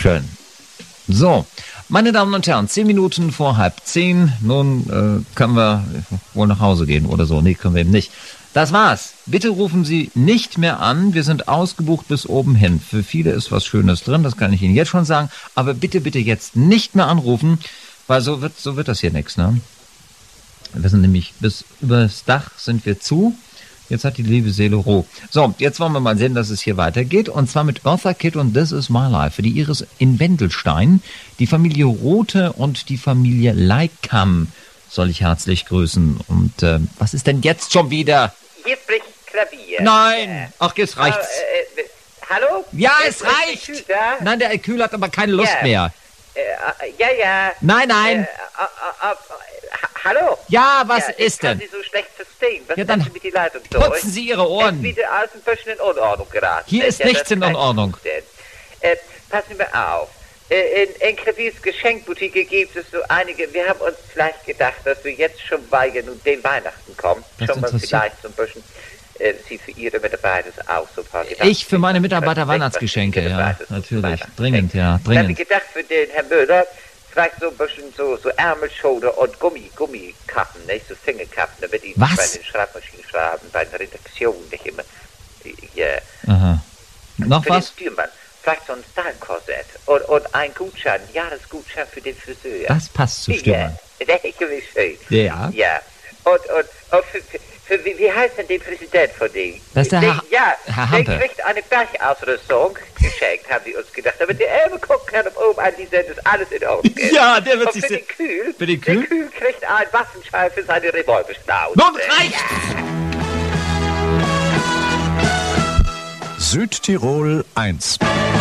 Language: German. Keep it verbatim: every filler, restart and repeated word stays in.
Schön. So, meine Damen und Herren, zehn Minuten vor halb zehn. Nun äh, können wir wohl nach Hause gehen oder so. Nee, können wir eben nicht. Das war's. Bitte rufen Sie nicht mehr an. Wir sind ausgebucht bis oben hin. Für viele ist was Schönes drin, das kann ich Ihnen jetzt schon sagen. Aber bitte, bitte jetzt nicht mehr anrufen, weil so wird, so wird das hier nichts, ne? Wir sind nämlich bis übers Dach sind wir zu. Jetzt hat die liebe Seele Ruhe. So, jetzt wollen wir mal sehen, dass es hier weitergeht. Und zwar mit Eartha Kitt und This Is My Life. Für die Iris in Wendelstein, die Familie Rothe und die Familie Leikam soll ich herzlich grüßen. Und äh, was ist denn jetzt schon wieder? Hier spricht Klavier. Nein! Ach, jetzt reicht's. Äh, äh, hallo? Ja, Jetzt es reicht! ist der Kühl da? Nein, der Herr Kühl hat aber keine Lust Ja. mehr. Äh, äh, ja, ja. Nein, nein. Äh, äh, äh, äh, ha- hallo? Ja, was ja, ist ich kann denn? Sie so schlecht verstehen. Was Ja, dann ist denn mit die Leitung durch? Putzen Sie Ihre Es Ohren. ist wieder alles ein bisschen in Unordnung geraten. Hier ist Ja, nichts das in kann ich Unordnung. verstehen. Äh, passen Sie mal auf. Äh, In Enklaviers Geschenkboutique gibt es so einige. Wir haben uns vielleicht gedacht, dass wir jetzt schon, weil ja nun den Weihnachten kommt, Das schon mal interessiert- vielleicht so ein bisschen äh, Sie für Ihre Mitarbeiter auch so ein paar Gedanken. Ich für meine Mitarbeiter Was Weihnachtsgeschenke, Ihre ja, Mitarbeiter so natürlich. Weihnachten Dringend, schenken. ja, Ich habe dringend. gedacht für den Herrn Müller, vielleicht so ein bisschen so, so Ärmelschulter und Gummi, Gummikappen, nicht? So Fingerkappen, damit ich Was? bei den Schreibmaschinen schreiben, bei der Redaktion nicht immer. Ja. Aha. Noch Für was? den Stürmann. Vielleicht so ein Style-Korsett und, und ein Gutschein, ein Jahresgutschein für den Friseur. Das passt zu Stürmann. Ja, der ist gewiss schön. Ja. Ja. Und, und, und für, für, für, wie, wie heißt denn der Präsident von denen? Das ist der der, Herr- Ja, Herr der Hampe. kriegt eine Bergausrüstung geschenkt, haben sie uns gedacht. Aber der Elbe gucken kann um oben an die Sendung, dass alles in Ordnung ist. Ja, der wird und sich für sehr- den Kühl, Für den Kühl? der Kühl kriegt einen Waffenschein für seine Revolverschnauze. Nun reicht's! Südtirol eins.